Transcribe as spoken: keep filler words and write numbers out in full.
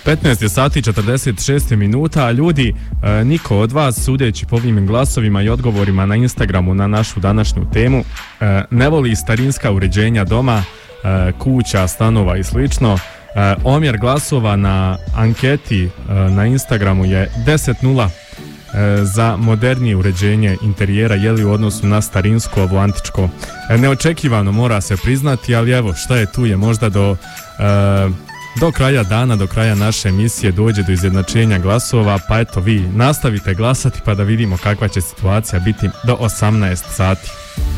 petnaest je sati četrdeset šest minuta, a ljudi, e, niko od vas, sudeći po ovim glasovima i odgovorima na Instagramu na našu današnju temu, e, ne voli starinska uređenja doma, e, kuća, stanova i slično. E, omjer glasova na anketi e, na Instagramu je deset nula e, za modernije uređenje interijera, jeli u odnosu na starinsko, ovo antičko. E, neočekivano mora se priznati, ali evo, šta je tu je možda do... E, Do kraja dana, do kraja naše emisije dođe do izjednačenja glasova, pa eto vi nastavite glasati pa da vidimo kakva će situacija biti do osamnaest sati.